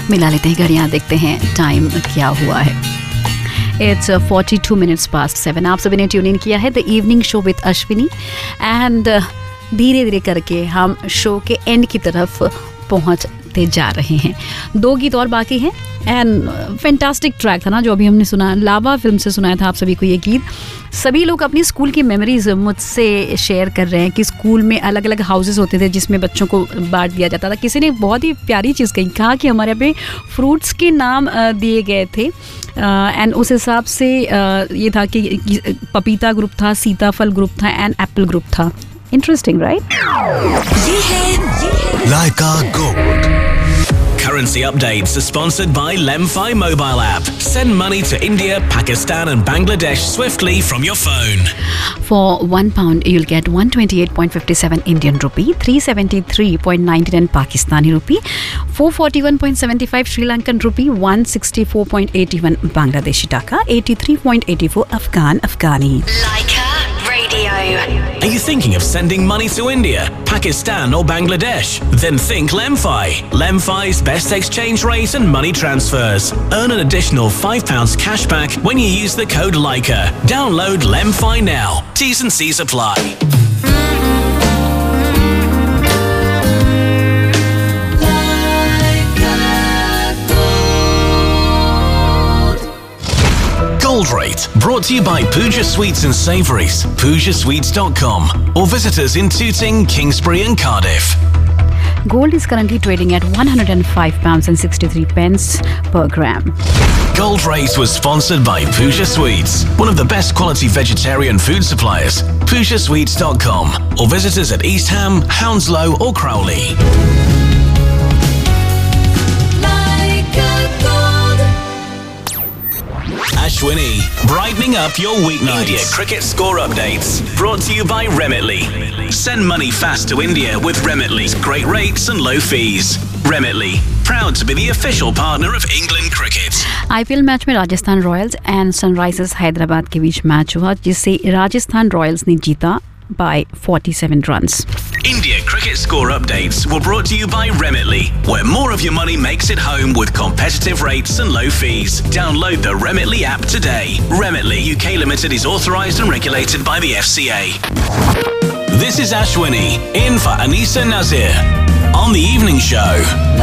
मिला लेते हैं घड़ियाँ, देखते हैं टाइम क्या हुआ है। It's 42 minutes past 7। आप सभी ने ट्यून इन किया है the evening show with Ashwini and धीरे धीरे करके हम शो के एंड की तरफ पहुंचते जा रहे हैं। 2 गीत और बाकी हैं एंड फैंटास्टिक ट्रैक था ना जो अभी हमने सुना, लावा फिल्म से सुनाया था आप सभी को ये गीत। सभी लोग अपनी स्कूल की मेमोरीज मुझसे शेयर कर रहे हैं कि स्कूल में अलग अलग हाउसेस होते थे जिसमें बच्चों को बांट दिया जाता था। किसी ने बहुत ही प्यारी चीज़ कहा कि हमारे यहाँ पे फ्रूट्स के नाम दिए गए थे एंड उस हिसाब से ये था कि पपीता ग्रुप था, सीताफल ग्रुप था एंड एप्पल ग्रुप था। Interesting, right? ये है लाइका gold. Currency updates are sponsored by Lemfi mobile app. Send money to India, Pakistan and Bangladesh swiftly from your phone. For £1, you'll get 128.57 Indian rupee, 373.99 Pakistani rupee, 441.75 Sri Lankan rupee, 164.81 Bangladeshi taka, 83.84 Afghani. Laika Radio. Are you thinking of sending money to India, Pakistan or Bangladesh? Then think Lemfi. Lemfi's best exchange rate and money transfers. Earn an additional £5 cashback when you use the code LAIKA. Download Lemfi now. T's and C's apply. Gold Rate, brought to you by Pooja Sweets and Savouries, PoojaSweets.com, or visit us in Tooting, Kingsbury and Cardiff. Gold is currently trading at £105.63 per gram. Gold Rate was sponsored by Pooja Sweets, one of the best quality vegetarian food suppliers. PoojaSweets.com, or visit us at East Ham, Hounslow or Crowley. Ashwini, brightening up your weeknights. India cricket score updates, brought to you by Remitly. Send money fast to India with Remitly's great rates and low fees. Remitly, proud to be the official partner of England cricket. IPL match में Rajasthan Royals and Sunrisers Hyderabad के बीच match हुआ जिससे Rajasthan Royals ने जीता by 47 runs. India cricket score updates were brought to you by Remitly, where more of your money makes it home with competitive rates and low fees. Download the Remitly app today. Remitly UK Limited is authorised and regulated by the FCA. This is Ashwini, in for Anisa Nazir, on the evening show.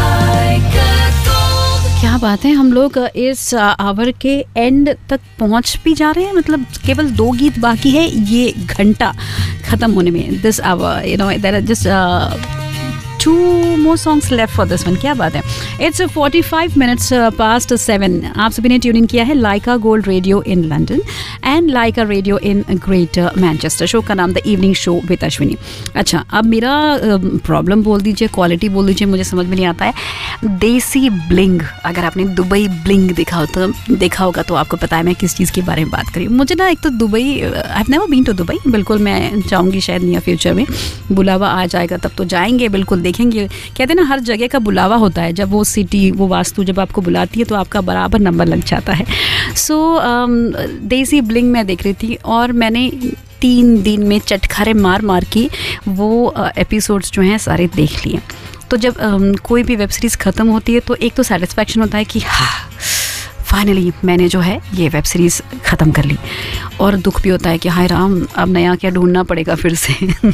क्या बात है, हम लोग इस our के and तक पहुंच भी जा रहे हैं। मतलब केवल 2 गीत बाकी है ये घंटा ख़त्म होने में। This our, you know, there are just 2 more songs left for this one. क्या बात है। It's 45 minutes past 7। आप सभी ने ट्यून इन किया है लाइका gold radio in London and Lyca radio in greater Manchester. Show का नाम the evening show with Ashwini. अच्छा, अब मेरा प्रॉब्लम बोल दीजिए, क्वालिटी बोल दीजिए, मुझे समझ में नहीं आता है। देसी ब्लिंग, अगर आपने दुबई ब्लिंग देखा होगा तो आपको पता है मैं किस चीज़ के बारे में बात करी। मुझे ना एक तो Dubai, I have never been to Dubai. बिल्कुल मैं चाहूँगी शायद नियर फ्यूचर में बुलावा आ जाएगा तब तो जाएंगे, बिल्कुल देखेंगे। कहते हैं ना हर जगह का बुलावा होता है, जब वो सिटी, वो वास्तु जब आपको बुलाती है तो आपका बराबर नंबर लग जाता है। सो देसी ब्लिंग मैं देख रही थी और मैंने 3 दिन में चटखारे मार के वो एपिसोड्स जो हैं सारे देख लिए। तो जब कोई भी वेब सीरीज़ ख़त्म होती है तो एक तो सेटिस्फैक्शन होता है कि हाँ फाइनली मैंने जो है ये वेब सीरीज़ ख़त्म कर ली, और दुख भी होता है कि हाय राम अब नया क्या ढूंढना पड़ेगा फिर से।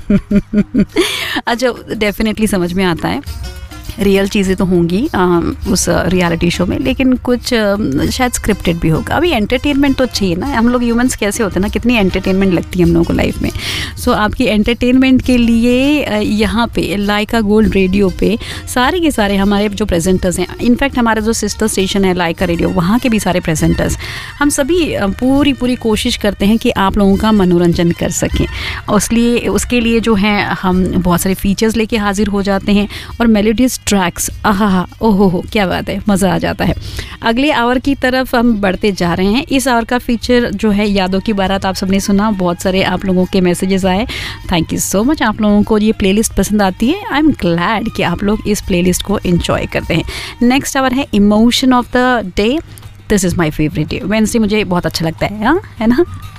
अच्छा, डेफिनेटली समझ में आता है रियल चीज़ें तो होंगी उस रियलिटी शो में, लेकिन कुछ शायद स्क्रिप्टेड भी होगा। अभी एंटरटेनमेंट तो चाहिए ना, हम लोग ह्यूमंस कैसे होते हैं ना, कितनी एंटरटेनमेंट लगती है हम लोगों को लाइफ में। सो आपकी एंटरटेनमेंट के लिए यहाँ पे लाइका गोल्ड रेडियो पे सारे के सारे हमारे जो प्रेजेंटर्स हैं, इनफैक्ट हमारा जो सिस्टर स्टेशन है लाइका रेडियो, वहाँ के भी सारे प्रेजेंटर्स, हम सभी पूरी कोशिश करते हैं कि आप लोगों का मनोरंजन कर सकें। उसके लिए जो है हम बहुत सारे फीचर्स लेके हाजिर हो जाते हैं और मेलोडियस ट्रैक्स, आहा ओहो क्या बात है, मज़ा आ जाता है। अगले आवर की तरफ हम बढ़ते जा रहे हैं। इस आवर का फीचर जो है यादों की बारात, आप सबने सुना, बहुत सारे आप लोगों के मैसेजेस आए, थैंक यू सो मच। आप लोगों को ये प्लेलिस्ट पसंद आती है, आई एम ग्लैड कि आप लोग इस प्लेलिस्ट को एंजॉय करते हैं। नेक्स्ट आवर है emotion of the day. This is my favourite day. Wednesday मुझे बहुत अच्छा लगता है, हाँ है ना।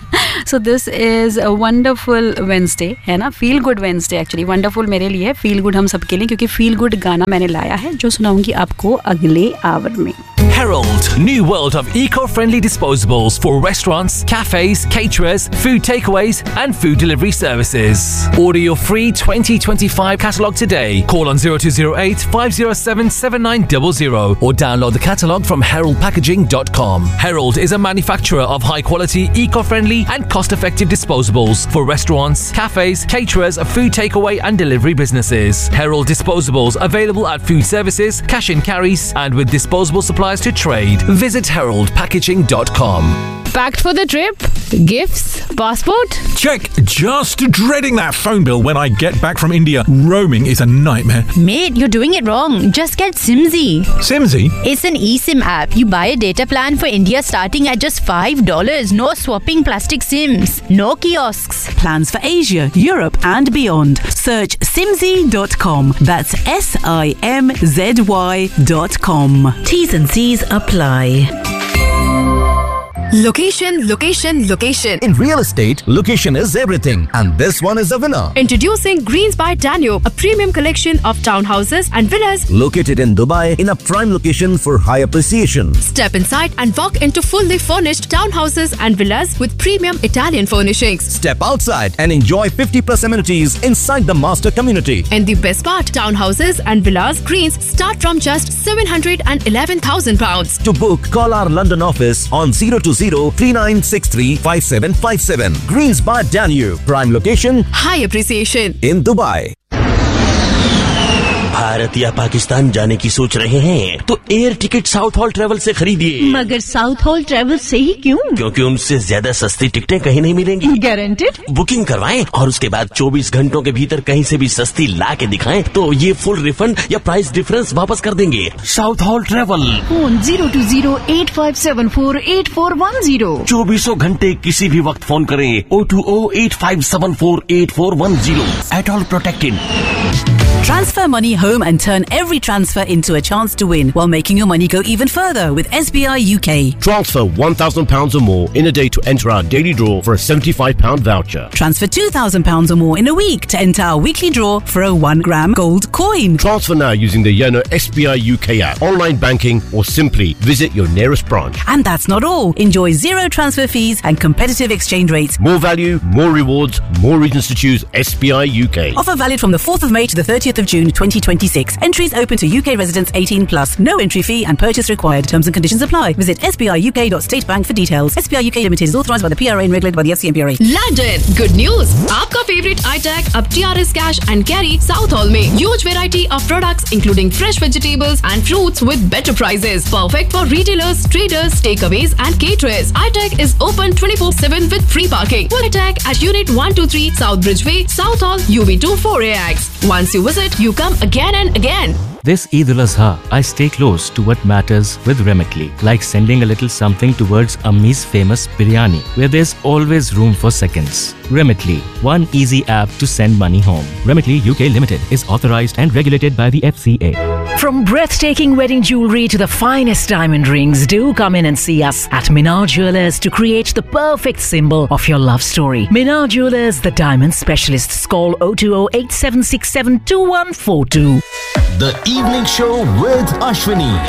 So this is a wonderful Wednesday, है ना? Feel good Wednesday actually. Wonderful मेरे लिए, फील गुड हम सबके लिए, क्योंकि फील गुड गाना मैंने लाया है जो सुनाऊंगी आपको अगले आवर में. Herald, new world of eco-friendly disposables for restaurants, cafes, caterers, food takeaways and food delivery services. Order your free 2025 catalogue today. Call on 0208 507 7900 or download the catalogue from heraldpackaging.com. Herald is a manufacturer of high-quality, eco-friendly and cost-effective disposables for restaurants, cafes, caterers, food takeaway and delivery businesses. Herald disposables available at food services, cash and carries and with disposable supplies to trade. Visit heraldpackaging.com. Packed for the trip? Gifts? Passport? Check. Just dreading that phone bill when I get back from India. Roaming is a nightmare. Mate, you're doing it wrong. Just get Simsy. Simsy? It's an eSIM app. You buy a data plan for India starting at just $5. No swapping plastic SIMs. No kiosks. Plans for Asia, Europe and beyond. Search simzy.com. That's SIMZY.com. T's and C's apply. Location, location, location. In real estate, location is everything. And this one is the winner. Introducing Greens by Danube, a premium collection of townhouses and villas located in Dubai in a prime location for high appreciation. Step inside and walk into fully furnished townhouses and villas with premium Italian furnishings. Step outside and enjoy 50+ amenities inside the master community. And the best part, townhouses and villas Greens start from just £711,000. To book, call our London office on 020-3963-5757. Greens by Danube. Prime location. High appreciation. In Dubai. Bharat या पाकिस्तान जाने की सोच रहे हैं तो air ticket south hall travel से खरीदिए. मगर साउथ हॉल ट्रेवल से ही क्यों? क्योंकि उनसे ज्यादा सस्ती टिकटें कहीं नहीं मिलेंगी. गारंटेड. बुकिंग करवाएं और उसके बाद 24 घंटों के भीतर कहीं से भी सस्ती ला के दिखाएं तो ये फुल रिफंड या प्राइस डिफरेंस वापस कर देंगे. South hall travel. फोन 020-8574-8410. 24 घंटे किसी भी वक्त फोन करें. 020-8574-8410. At all protected. Transfer money home and turn every transfer into a chance to win while making your money go even further with SBI UK. Transfer £1,000 or more in a day to enter our daily draw for a £75 voucher. Transfer £2,000 or more in a week to enter our weekly draw for a 1 gram gold coin. Transfer now using the Yono SBI UK app, online banking or simply visit your nearest branch. And that's not all. Enjoy zero transfer fees and competitive exchange rates. More value, more rewards, more reasons to choose SBI UK. Offer valid from the 4th of May to the 30th of June 2026. Entries open to UK residents 18+. No entry fee and purchase required. Terms and conditions apply. Visit sbiuk.statebank for details. SBI UK Limited is authorised by the PRA and regulated by the FCMPRA. London, good news! आपका favorite iTech अब TRS Cash and Carry South Hall में. Huge variety of products including fresh vegetables and fruits with better prices. Perfect for retailers, traders, takeaways and caterers. iTech is open 24/7 with free parking. Full iTech at Unit 123 South Bridgeway, South Hall, UB2 4AX. Once you visit, you come again and again. This Eid al-Azha, I stay close to what matters with Remitly, like sending a little something towards Ammi's famous biryani, where there's always room for seconds. Remitly, one easy app to send money home. Remitly UK Limited is authorized and regulated by the FCA. From breathtaking wedding jewelry to the finest diamond rings, do come in and see us at Minar Jewelers to create the perfect symbol of your love story. Minar Jewelers, the diamond specialists. Call 020-8767-2142. The Evening Show with Ashwini.